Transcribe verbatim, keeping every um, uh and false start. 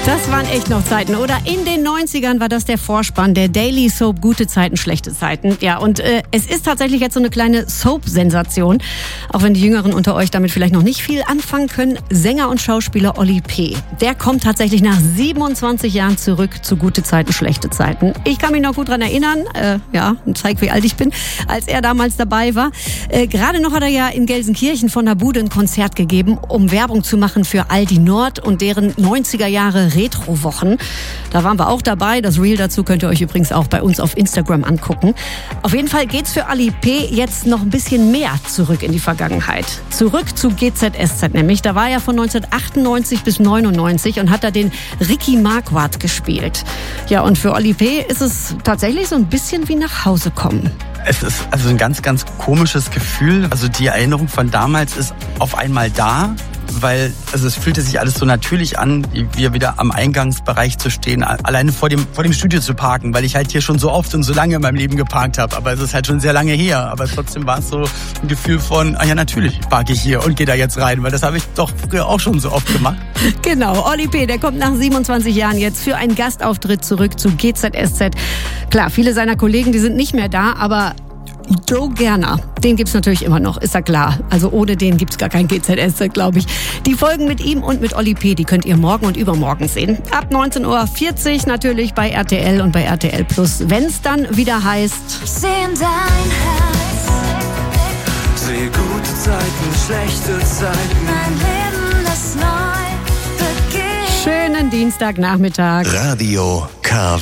Das waren echt noch Zeiten, oder? In den neunzigern war das der Vorspann der Daily Soap Gute Zeiten, schlechte Zeiten. Ja, und äh, es ist tatsächlich jetzt so eine kleine Soap-Sensation. Auch wenn die Jüngeren unter euch damit vielleicht noch nicht viel anfangen können. Sänger und Schauspieler Oli P. Der kommt tatsächlich nach siebenundzwanzig Jahren zurück zu Gute Zeiten, schlechte Zeiten. Ich kann mich noch gut dran erinnern, äh, ja, zeig wie alt ich bin, als er damals dabei war. Äh, gerade noch hat er ja in Gelsenkirchen von der Bude ein Konzert gegeben, um Werbung zu machen für Aldi Nord und deren neunziger Jahre Retro-Wochen. Da waren wir auch dabei. Das Reel dazu könnt ihr euch übrigens auch bei uns auf Instagram angucken. Auf jeden Fall geht's für Oli P. jetzt noch ein bisschen mehr zurück in die Vergangenheit. Zurück zu G Z S Z nämlich. Da war er von neunzehnhundertachtundneunzig bis neunundneunzig und hat da den Ricky Marquardt gespielt. Ja, und für Oli P. ist es tatsächlich so ein bisschen wie nach Hause kommen. Es ist also ein ganz, ganz komisches Gefühl. Also die Erinnerung von damals ist auf einmal da, weil also es fühlte sich alles so natürlich an, wie wieder am Eingangsbereich zu stehen, alleine vor dem vor dem Studio zu parken, weil ich halt hier schon so oft und so lange in meinem Leben geparkt habe. Aber es ist halt schon sehr lange her. Aber trotzdem war es so ein Gefühl von, ah ja, natürlich parke ich hier und gehe da jetzt rein, weil das habe ich doch früher auch schon so oft gemacht. Genau, Oli P., der kommt nach siebenundzwanzig Jahren jetzt für einen Gastauftritt zurück zu G Z S Z. Klar, viele seiner Kollegen, die sind nicht mehr da, aber Joe Gerner, den gibt's natürlich immer noch, ist ja klar. Also ohne den gibt's gar kein G Z S Z, glaube ich. Die Folgen mit ihm und mit Oli P., die könnt ihr morgen und übermorgen sehen. Ab neunzehn Uhr vierzig natürlich bei R T L und bei R T L Plus, wenn's dann wieder heißt... Ich seh in dein Herz. Sehe gute Zeiten, schlechte Zeiten. Mein Leben, das neu beginnt. Schönen Dienstagnachmittag. Radio K